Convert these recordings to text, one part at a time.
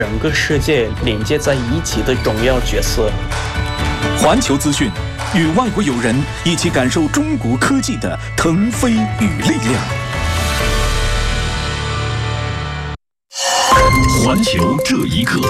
整个世界连接在一起的重要角色。 环球资讯，与外国友人一起感受中国科技的腾飞与力量。环球这一刻，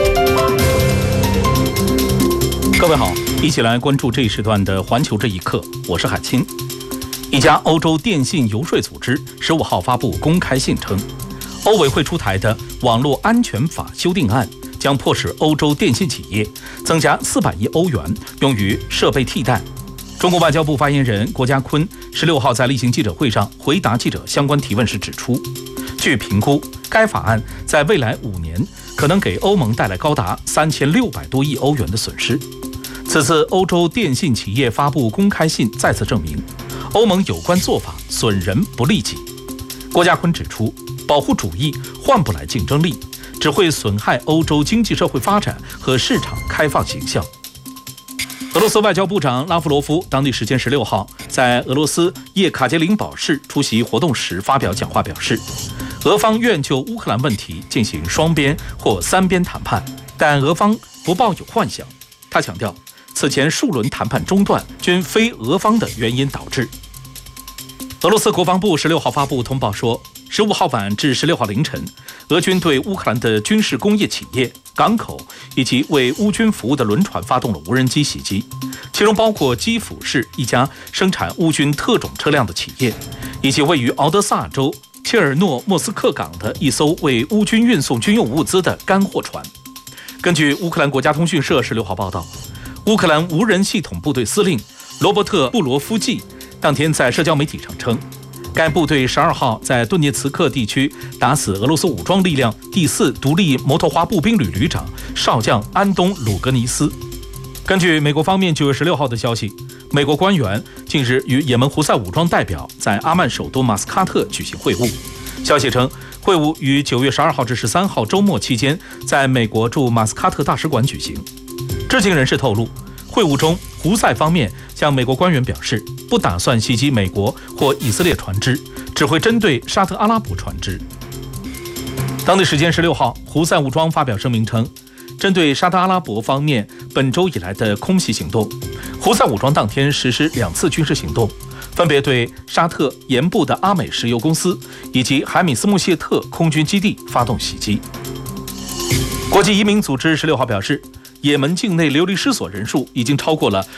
各位好，一起来关注这一时段的环球这一刻，我是海清。一家欧洲电信游说组织15号发布公开信称，欧委会出台的网络安全法修订案将迫使欧洲电信企业增加400亿欧元用于设备替代。中国外交部发言人郭家坤16号在例行记者会上回答记者相关提问时指出，据评估，该法案在未来5年可能给欧盟带来高达3600多亿欧元的损失。此次欧洲电信企业发布公开信再次证明，欧盟有关做法损人不利己。郭家坤指出，保护主义换不来竞争力，只会损害欧洲经济社会发展和市场开放形象。俄罗斯外交部长拉夫罗夫当地时间16号在俄罗斯叶卡捷琳堡市出席活动时发表讲话，表示，俄方愿就乌克兰问题进行双边或3边谈判，但俄方不抱有幻想。他强调，此前数轮谈判中断均非俄方的原因导致。俄罗斯国防部16号发布通报说，15号晚至16号凌晨，俄军对乌克兰的军事工业企业、港口以及为乌军服务的轮船发动了无人机袭击，其中包括基辅市一家生产乌军特种车辆的企业，以及位于敖德萨州切尔诺莫斯克港的一艘为乌军运送军用物资的干货船。根据乌克兰国家通讯社16号报道，乌克兰无人系统部队司令罗伯特·布罗夫季当天在社交媒体上称，该部队12号在顿涅茨克地区打死俄罗斯武装力量第4独立摩托化步兵旅旅长少将安东·鲁格尼斯。根据美国方面9月16号的消息，美国官员近日与也门胡塞武装代表在阿曼首都马斯喀特举行会晤。消息称，会晤于9月12号至13号周末期间在美国驻马斯喀特大使馆举行。知情人士透露，会晤中胡塞方面向美国官员表示，不打算袭击美国或以色列船只，只会针对沙特阿拉伯船只。当地时间16号，胡塞武装发表声明称，针对沙特阿拉伯方面本周以来的空袭行动，胡塞武装当天实施2次军事行动，分别对沙特盐部的阿美石油公司以及海米斯穆谢特空军基地发动袭击。国际移民组织16号表示，也门境内流离失所人数已经超过了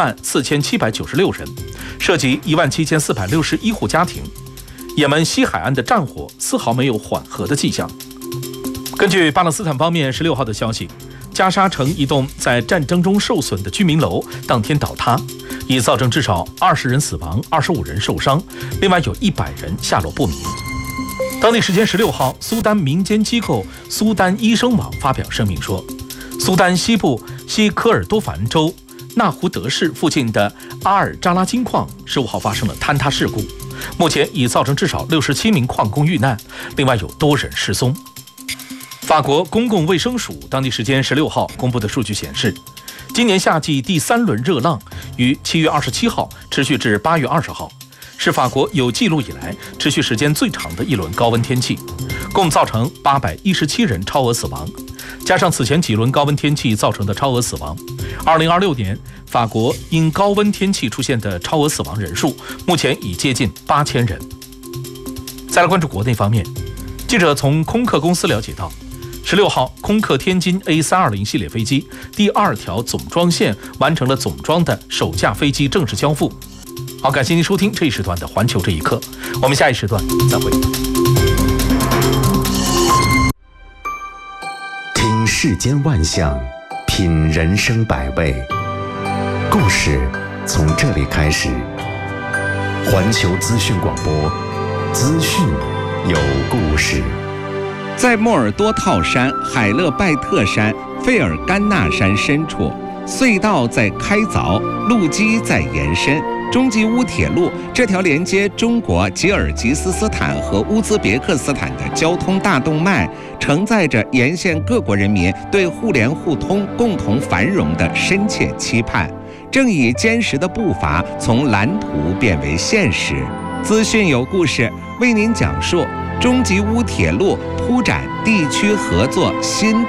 104796人，涉及17461户家庭。也门西海岸的战火丝毫没有缓和的迹象。根据巴勒斯坦方面16号的消息，加沙城一栋在战争中受损的居民楼当天倒塌，已造成至少20人死亡，25人受伤，另外有100人下落不明。当地时间16号，苏丹民间机构苏丹医生网发表声明说，苏丹西部西科尔多凡州纳胡德市附近的阿尔扎拉金矿15号发生了坍塌事故，目前已造成至少67名矿工遇难，另外有多人失踪。法国公共卫生署当地时间16号公布的数据显示，今年夏季第3轮热浪于7月27号持续至8月20号，是法国有记录以来持续时间最长的一轮高温天气，共造成817人超额死亡。加上此前几轮高温天气造成的超额死亡，2026年法国因高温天气出现的超额死亡人数目前已接近8000人。再来关注国内方面，记者从空客公司了解到，16号空客天津 A320 系列飞机第2条总装线完成了总装的首架飞机正式交付。好，感谢您收听这一时段的环球这一刻，我们下一时段再会。 听世间万象，品人生百味，故事从这里开始。环球资讯广播，资讯有故事。 在莫尔多套山、海勒拜特山、费尔干纳山深处，隧道在开凿，路基在延伸。中吉乌铁路这条连接中国吉尔吉斯斯坦和乌兹别克斯坦的交通大动脉，承载着沿线各国人民对互联互通、共同繁荣的深切期盼，正以坚实的步伐从蓝图变为现实。资讯有故事，为您讲述中吉乌铁路铺展地区合作新